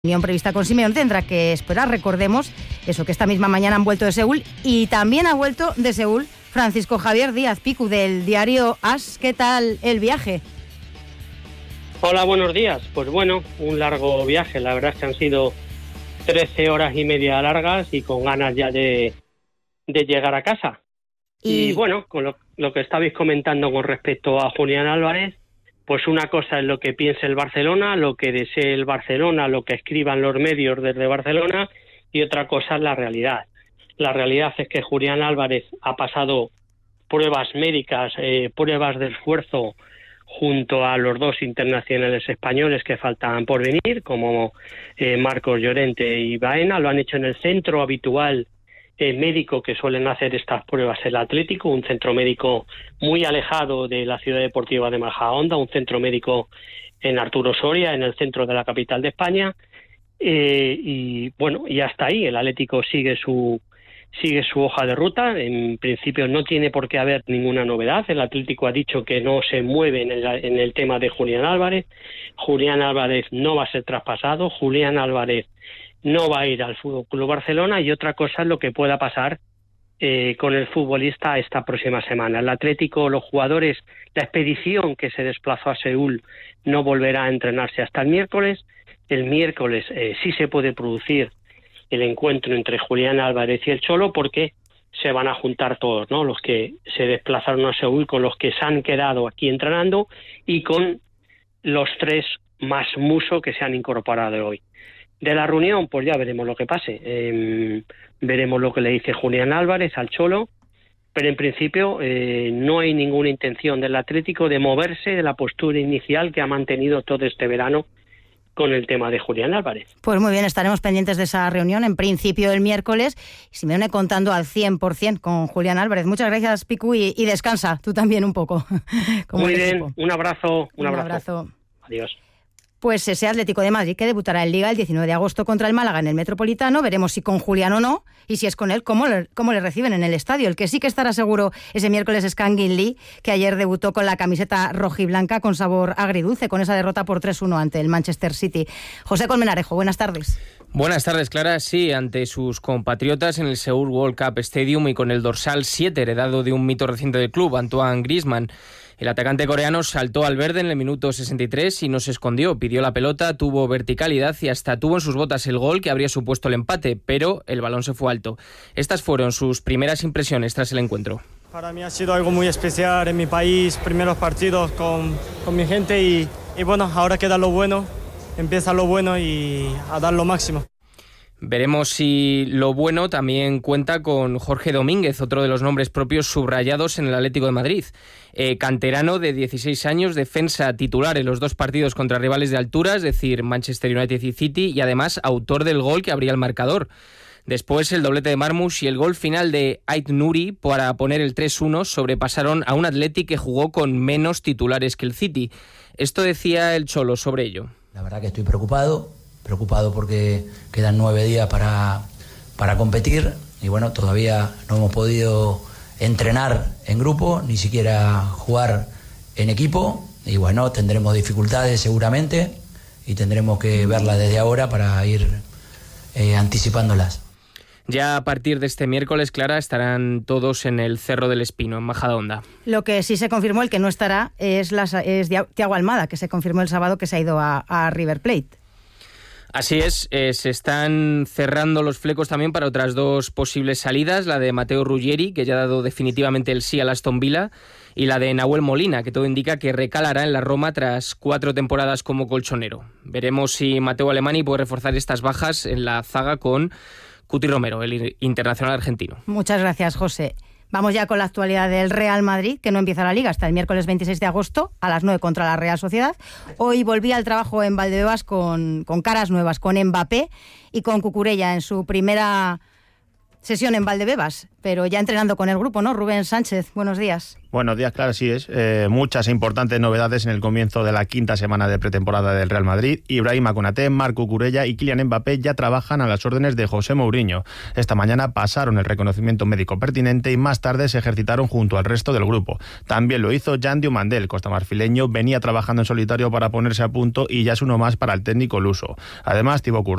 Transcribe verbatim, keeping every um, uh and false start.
reunión prevista con Simeone tendrá que esperar. Recordemos eso, que esta misma mañana han vuelto de Seúl y también ha vuelto de Seúl Francisco Javier Díaz Picu del diario AS. ¿Qué tal el viaje? Hola, buenos días. Pues bueno, un largo viaje. La verdad es que han sido trece horas y media largas y con ganas ya de, de llegar a casa. Y, y bueno, con lo, lo que estabais comentando con respecto a Julián Álvarez, pues una cosa es lo que piense el Barcelona, lo que desee el Barcelona, lo que escriban los medios desde Barcelona, y otra cosa es la realidad. La realidad es que Julián Álvarez ha pasado pruebas médicas, eh, pruebas de esfuerzo junto a los dos internacionales españoles que faltan por venir, como eh, Marcos Llorente y Baena. Lo han hecho en el centro habitual eh, médico que suelen hacer estas pruebas el Atlético, un centro médico muy alejado de la ciudad deportiva de Majadahonda, un centro médico en Arturo Soria, en el centro de la capital de España. Eh, y bueno, y hasta ahí el Atlético sigue su sigue su hoja de ruta. En principio no tiene por qué haber ninguna novedad. El Atlético ha dicho que no se mueve en el, en el tema de Julián Álvarez. Julián Álvarez no va a ser traspasado. Julián Álvarez no va a ir al Fútbol Club Barcelona, y otra cosa es lo que pueda pasar eh, con el futbolista esta próxima semana. El Atlético, los jugadores, la expedición que se desplazó a Seúl no volverá a entrenarse hasta el miércoles. El miércoles eh, sí se puede producir el encuentro entre Julián Álvarez y el Cholo, porque se van a juntar todos, ¿no? Los que se desplazaron a Seúl con los que se han quedado aquí entrenando y con los tres más Muso que se han incorporado hoy. De la reunión, pues ya veremos lo que pase. Eh, veremos lo que le dice Julián Álvarez al Cholo, pero en principio eh, no hay ninguna intención del Atlético de moverse de la postura inicial que ha mantenido todo este verano con el tema de Julián Álvarez. Pues muy bien, estaremos pendientes de esa reunión, en principio el miércoles, y Simeone contando al cien por ciento con Julián Álvarez. Muchas gracias, Picu, y, y descansa tú también un poco. Como muy bien, equipo. un abrazo, un, un abrazo. abrazo. Adiós. Pues ese Atlético de Madrid que debutará en Liga el diecinueve de agosto contra el Málaga en el Metropolitano. Veremos si con Julián o no, y si es con él, cómo le, cómo le reciben en el estadio. El que sí que estará seguro ese miércoles es Kangin Lee, que ayer debutó con la camiseta rojiblanca con sabor agridulce, con esa derrota por tres uno ante el Manchester City. José Colmenarejo, buenas tardes. Buenas tardes, Clara. Sí, ante sus compatriotas en el Seoul World Cup Stadium y con el dorsal siete heredado de un mito reciente del club, Antoine Griezmann. El atacante coreano saltó al verde en el minuto sesenta y tres y no se escondió. Pidió la pelota, tuvo verticalidad y hasta tuvo en sus botas el gol que habría supuesto el empate, pero el balón se fue alto. Estas fueron sus primeras impresiones tras el encuentro. Para mí ha sido algo muy especial en mi país, primeros partidos con, con mi gente y, y bueno, ahora queda lo bueno, empieza lo bueno y a dar lo máximo. Veremos si lo bueno también cuenta con Jorge Domínguez, otro de los nombres propios subrayados en el Atlético de Madrid. Eh, canterano de dieciséis años, defensa titular en los dos partidos contra rivales de altura, es decir, Manchester United y City, y además autor del gol que abría el marcador. Después el doblete de Marmoush y el gol final de Ait Nouri para poner el tres uno sobrepasaron a un Athletic que jugó con menos titulares que el City. Esto decía el Cholo sobre ello. La verdad que estoy preocupado. Preocupado porque quedan nueve días para, para competir y bueno, todavía no hemos podido entrenar en grupo, ni siquiera jugar en equipo, y bueno, tendremos dificultades seguramente y tendremos que verlas desde ahora para ir eh, anticipándolas. Ya a partir de este miércoles, Clara, estarán todos en el Cerro del Espino, en Majadahonda. Lo que sí se confirmó, el que no estará, es, la, es Thiago Almada, que se confirmó el sábado que se ha ido a, a River Plate. Así es, eh, se están cerrando los flecos también para otras dos posibles salidas, la de Matteo Ruggeri, que ya ha dado definitivamente el sí al Aston Villa, y la de Nahuel Molina, que todo indica que recalará en la Roma tras cuatro temporadas como colchonero. Veremos si Matteo Alemany puede reforzar estas bajas en la zaga con Cuti Romero, el internacional argentino. Muchas gracias, José. Vamos ya con la actualidad del Real Madrid, que no empieza la Liga hasta el miércoles veintiséis de agosto a las nueve contra la Real Sociedad. Hoy volvía al trabajo en Valdebebas con, con caras nuevas, con Mbappé y con Cucurella en su primera sesión en Valdebebas, pero ya entrenando con el grupo, ¿no? Rubén Sánchez, buenos días. Buenos días, claro, sí es. Eh, muchas e importantes novedades en el comienzo de la quinta semana de pretemporada del Real Madrid. Ibrahima Konaté, Marco Cucurella y Kylian Mbappé ya trabajan a las órdenes de José Mourinho. Esta mañana pasaron el reconocimiento médico pertinente y más tarde se ejercitaron junto al resto del grupo. También lo hizo Jan Diomandé, el costamarfileño, venía trabajando en solitario para ponerse a punto y ya es uno más para el técnico luso. Además, Thibaut Courtois